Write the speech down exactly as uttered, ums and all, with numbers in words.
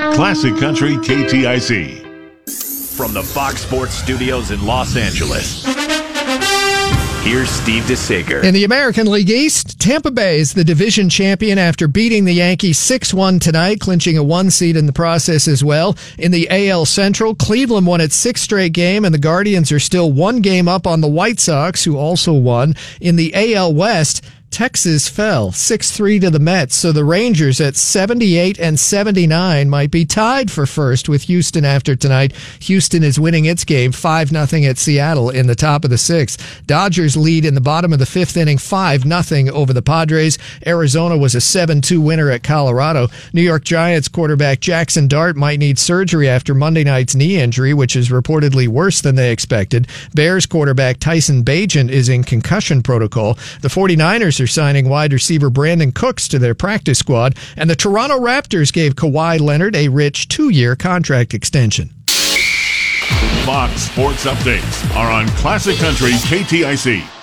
Classic Country K T I C. From the Fox Sports Studios in Los Angeles, here's Steve DeSager. In the American League East, Tampa Bay is the division champion after beating the Yankees six one tonight, clinching a one seed in the process as well. In the A L Central, Cleveland won its sixth straight game, and the Guardians are still one game up on the White Sox, who also won. In the A L West, Texas fell six three to the Mets, so the Rangers at seventy-eight and seventy-nine might be tied for first with Houston after tonight. Houston is winning its game five nothing at Seattle in the top of the sixth. Dodgers lead in the bottom of the fifth inning five nothing over the Padres. Arizona was a seven two winner at Colorado. New York Giants quarterback Jackson Dart might need surgery after Monday night's knee injury, which is reportedly worse than they expected. Bears quarterback Tyson Bagent is in concussion protocol. The 49ers are signing wide receiver Brandon Cooks to their practice squad, and the Toronto Raptors gave Kawhi Leonard a rich two-year contract extension. Fox Sports Updates are on Classic Country K T I C.